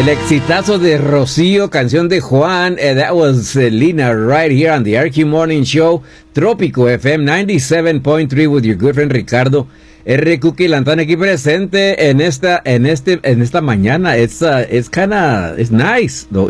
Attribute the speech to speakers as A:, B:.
A: El exitazo de Rocío, canción de Juan. That was Selena right here on the RQ Morning Show, Trópico FM 97.3 with your good friend Ricardo. R. Cookie Lantana aquí presente en esta mañana. It's nice.